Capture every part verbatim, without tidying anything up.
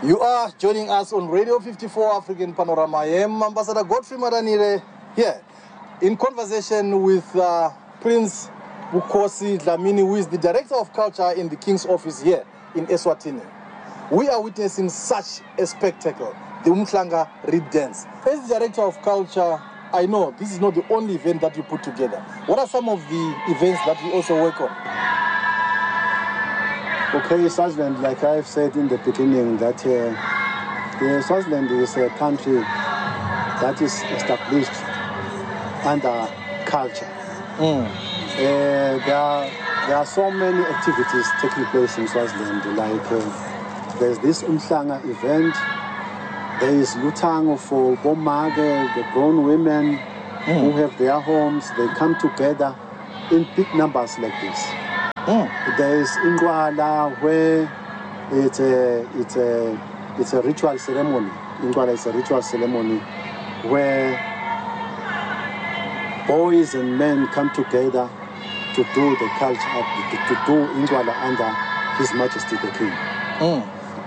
You are joining us on Radio fifty-four African Panorama. I am Ambassador Godfrey Madanire here in conversation with uh, Prince Bukhosi Dlamini, who is the Director of Culture in the King's Office here in Eswatini. We are witnessing such a spectacle, the Umhlanga Reed Dance. As the Director of Culture, I know this is not the only event that you put together. What are some of the events that you also work on? Okay, Swaziland, like I've said in the beginning, that uh, Swaziland is a country that is established under culture. Mm. Uh, there, are, there are so many activities taking place in Swaziland, like uh, there's this Umhlanga event, there is Lutango for Bomage, the grown women mm. who have their homes, they come together in big numbers like this. Mm. There is Ingwala, where it's a, it's a, it's a ritual ceremony. Ingwala is a ritual ceremony where boys and men come together to do the culture, to, to do Ingwala under His Majesty the King. Mm.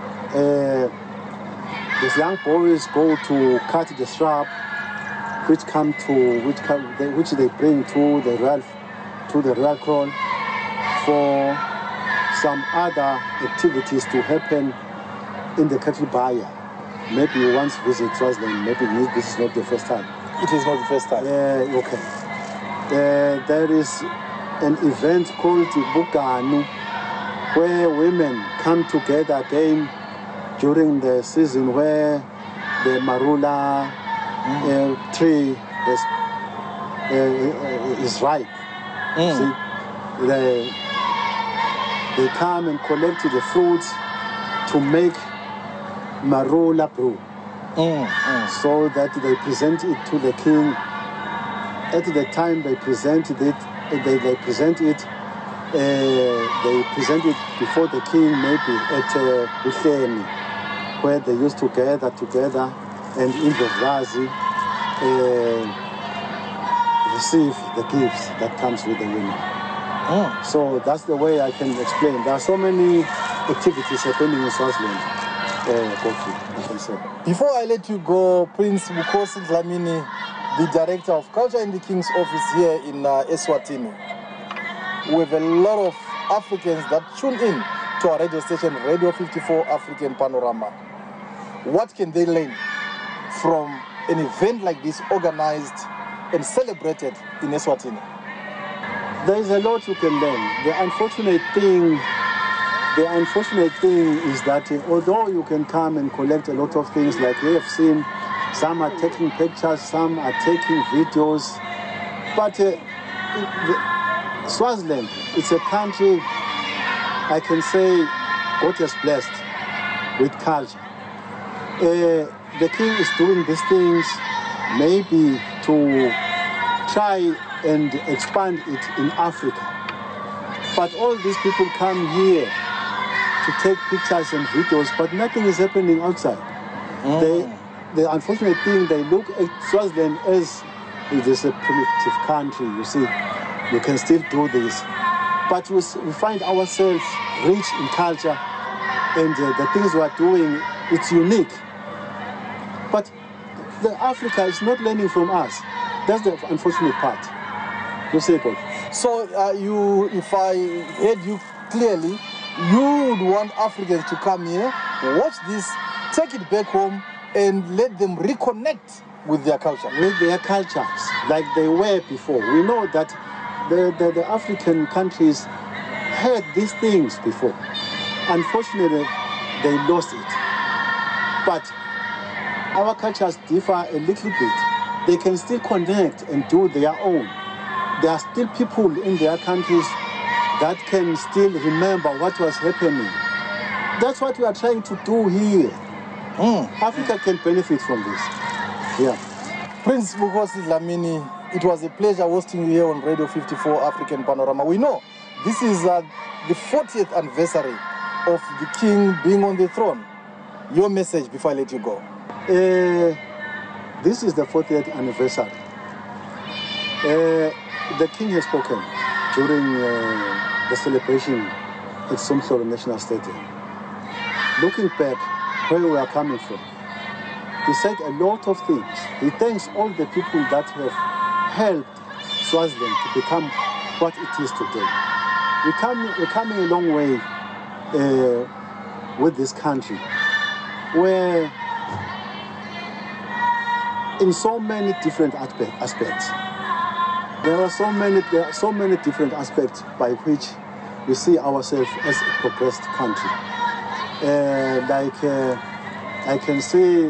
Uh, these young boys go to cut the shrub, which come to which come, which they bring to the royal, to the royal crown, for some other activities to happen in the cattle buyer. Maybe you once visit Swaziland, maybe this is not the first time. It is not the first time. Uh, okay. Uh, there is an event called Bukanu, where women come together again during the season where the marula mm. uh, tree is, uh, is ripe. Mm. See, they, they come and collect the fruits to make marula brew. Mm, mm. So that they present it to the king. At the time they presented it, they, they present it, uh, they present it before the king, maybe at Buhleni, uh, where they used to gather together and in the Vazi uh, receive the gifts that comes with the women. Mm. So that's the way I can explain. There are so many activities happening in Swaziland. Uh, Before I let you go, Prince Bukhosi Dlamini, the Director of Culture in the King's Office here in uh, Eswatini, we have a lot of Africans that tune in to our radio station, Radio fifty-four African Panorama. What can they learn from an event like this organized and celebrated in Eswatini? There is a lot you can learn. The unfortunate thing The unfortunate thing is that uh, although you can come and collect a lot of things like you have seen, some are taking pictures, some are taking videos, but uh, the, Swaziland, it's a country, I can say, God has blessed with culture. Uh, the king is doing these things maybe to try and expand it in Africa. But all these people come here to take pictures and videos, but nothing is happening outside. Mm. They, the unfortunate thing, they look at Swaziland as it is a primitive country, you see. You can still do this. But we, we find ourselves rich in culture, and uh, the things we are doing, it's unique. But the Africa is not learning from us. That's the unfortunate part. You see, God. So uh, you, if I heard you clearly, you would want Africans to come here, watch this, take it back home, and let them reconnect with their culture. With their cultures, like they were before. We know that the, the, the African countries had these things before. Unfortunately, they lost it. But our cultures differ a little bit. They can still connect and do their own. There are still people in their countries that can still remember what was happening. That's what we are trying to do here. Mm. Africa can benefit from this. Yeah. Prince Bukhosi Dlamini, it was a pleasure hosting you here on Radio fifty-four African Panorama. We know this is uh, the fortieth anniversary of the king being on the throne. Your message before I let you go. Uh, this is the fortieth anniversary. Uh, the king has spoken during uh, the celebration at Somhlolo National Stadium. Looking back, where we are coming from. He said a lot of things. He thanks all the people that have helped Swaziland to become what it is today. We're coming, we're coming a long way uh, with this country, where in so many different aspe- aspects, there are so many, there are so many different aspects by which we see ourselves as a progressed country. Uh, like uh, I can see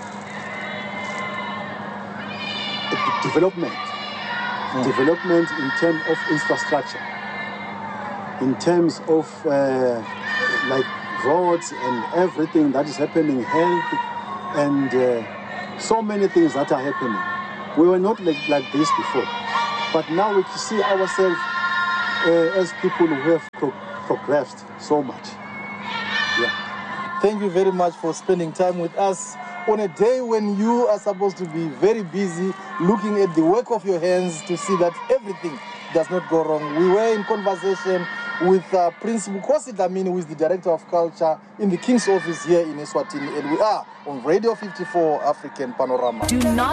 development, mm. development in terms of infrastructure, in terms of uh, like roads and everything that is happening, health, and uh, so many things that are happening. We were not like, like this before, but now we see ourselves uh, as people who have pro- progressed so much. Yeah. Thank you very much for spending time with us on a day when you are supposed to be very busy looking at the work of your hands to see that everything does not go wrong. We were in conversation with uh, Prince Bukhosi Dlamini, who is the Director of Culture in the King's Office here in Eswatini, and we are on Radio fifty-four African Panorama. Do not